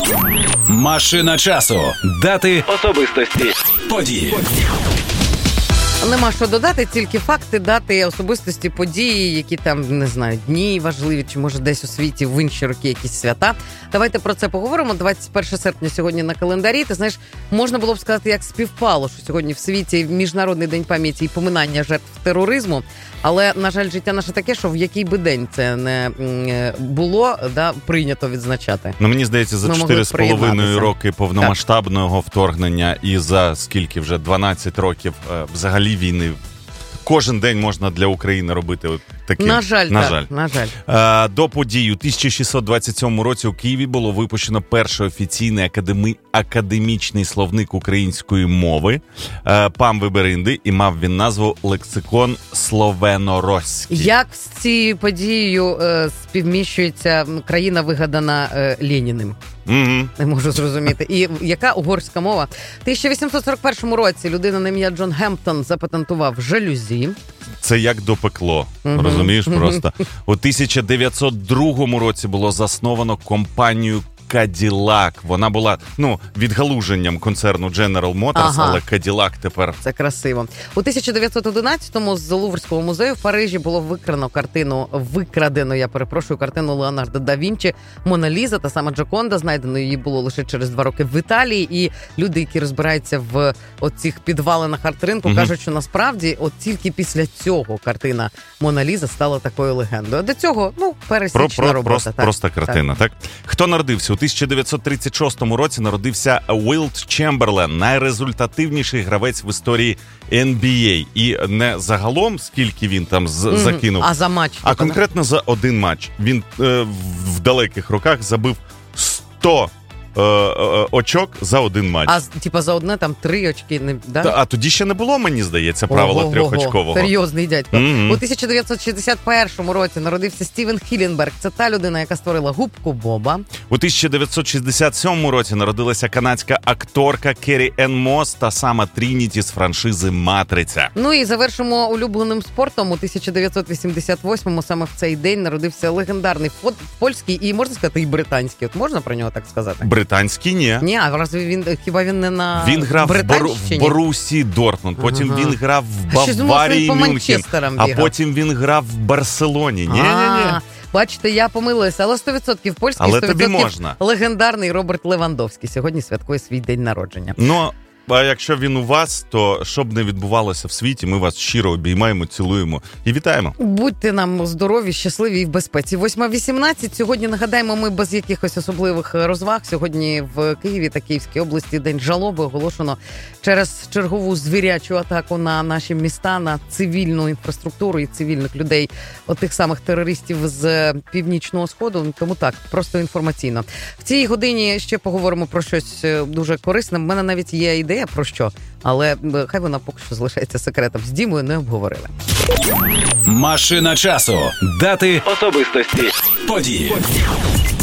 Машина часу. Дати, особистості, події. Нема що додати, тільки факти, дати, особистості, події, які там, не знаю, дні важливі, чи може десь у світі в інші роки якісь свята. Давайте про це поговоримо. 21 серпня сьогодні на календарі. Ти знаєш, можна було б сказати, як співпало, що сьогодні в світі Міжнародний день пам'яті і поминання жертв тероризму. Але, на жаль, життя наше таке, що в який би день це не було, прийнято відзначати. Мені здається, за 4,5 роки повномасштабного вторгнення і за скільки вже 12 років взагалі війни, кожен день можна для України робити таким. На жаль. До подій у 1627 році у Києві було випущено перший офіційний академічний словник української мови «Пам Виберинди», і мав він назву «Лексикон словено-росський». Як з цією подією співміщується країна, вигадана Леніним? Не можу зрозуміти. І яка угорська мова? В 1841 році людина на ім'я Джон Гемптон запатентував жалюзі. Це як допекло, розумієш просто. У 1902 році було засновано компанію Cadillac. Вона була, відгалуженням концерну General Motors, але Cadillac тепер. Це красиво. У 1911-му з Луврського музею в Парижі було викрадено картину Леонардо да Вінчі «Мона Ліза», та сама Джоконда, знайдено її було лише через 2 роки в Італії, і люди, які розбираються в оцих підвалинах арт-ринку, кажуть, що насправді от тільки після цього картина «Мона Ліза» стала такою легендою. До цього, пересічна робота. Просто картина, так? Хто народився? У 1936 році народився Уілт Чемберлен, найрезультативніший гравець в історії NBA. І не загалом, скільки він там закинув, а за матч. А конкретно за один матч. Він в далеких роках забив 100 очок за один матч. А за одне там 3 очки, А тоді ще не було, мені здається, правила трьохочкового. Серйозний дядько. У 1961 році народився Стівен Хілленберг. Це та людина, яка створила губку Боба. У 1967 році народилася канадська акторка Керрі Енн Мосс, та сама Трініті з франшизи «Матриця». І завершимо улюбленим спортом. У 1988-му саме в цей день народився легендарний польський і, можна сказати, і британський. От можна про нього так сказати? Британський ні. Ні, а разве хіба він не на Він грав в Борусі Дортмунд, потім він грав в Баварії Мюнхен, а потім він грав в Барселоні. Ні. Бачите, я помилилася, але 100% польський, 100% легендарний Роберт Левандовський. Сьогодні святкує свій день народження. А якщо він у вас, то щоб не відбувалося в світі, ми вас щиро обіймаємо, цілуємо і вітаємо. Будьте нам здорові, щасливі і в безпеці. 8:18. Сьогодні, нагадаємо, ми без якихось особливих розваг. Сьогодні в Києві та Київській області День жалоби оголошено через чергову звірячу атаку на наші міста, на цивільну інфраструктуру і цивільних людей, отих самих терористів з Північного Сходу. Тому так, просто інформаційно. В цій годині ще поговоримо про щось дуже корисне. У мене навіть є ідея про що, але хай вона поки що залишається секретом. З Дімою не обговорили. Машина часу. Дати, особистості, події.